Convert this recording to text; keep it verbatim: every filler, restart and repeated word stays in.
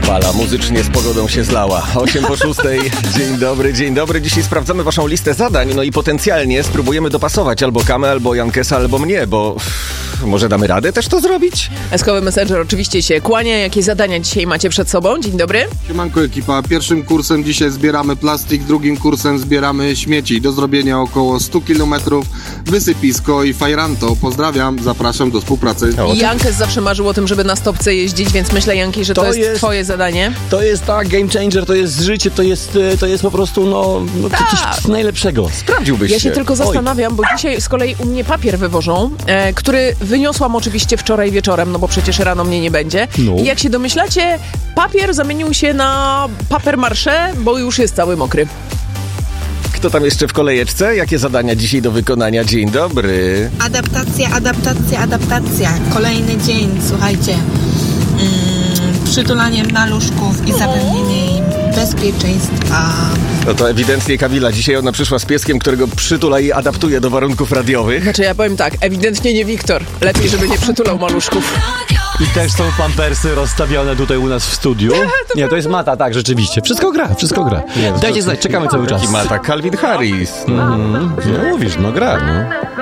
fala muzycznie z pogodą się zlała. osiem po szóstej. Dzień dobry, dzień dobry. Dzisiaj sprawdzamy waszą listę zadań, no i potencjalnie spróbujemy dopasować albo Kamę, albo Jankesa, albo mnie, bo może damy radę też to zrobić? Eskowy Messenger oczywiście się kłania. Jakie zadania dzisiaj macie przed sobą? Dzień dobry. Siemanko ekipa. Pierwszym kursem dzisiaj zbieramy plastik, drugim kursem zbieramy śmieci. Do zrobienia około sto kilometrów, wysypisko i fajranto. Pozdrawiam, zapraszam do współpracy. I Jankes zawsze marzył o tym, żeby na stopce jeździć, więc myślę, Janki, że to, To jest, jest- twoje zadanie. To jest tak, game changer, to jest życie, to jest, e, to jest po prostu, no, no to Tak. coś najlepszego. Sprawdziłbyś Ja się tylko zastanawiam, bo dzisiaj z kolei u mnie papier wywożą, e, który wyniosłam oczywiście wczoraj wieczorem, no bo przecież rano mnie nie będzie. No. I jak się domyślacie, papier zamienił się na papier marché, bo już jest cały mokry. Kto tam jeszcze w kolejeczce? Jakie zadania dzisiaj do wykonania? Dzień dobry. Adaptacja, adaptacja, adaptacja. Kolejny dzień, słuchajcie. Mm, przytulanie maluszków i zapewnienie im bezpieczeństwa. No to ewidentnie Kamila. Dzisiaj ona przyszła z pieskiem, którego przytula i adaptuje do warunków radiowych. Znaczy ja powiem tak, ewidentnie nie Wiktor. Lepiej, żeby nie przytulał maluszków. I też są pampersy rozstawione tutaj u nas w studiu. Nie, to jest Mata, tak, rzeczywiście. Wszystko gra, wszystko gra. Nie, no Dajcie to- znać, czekamy cały czas. Taki ma tak Calvin Harris. Mhm. No mówisz, no gra, no.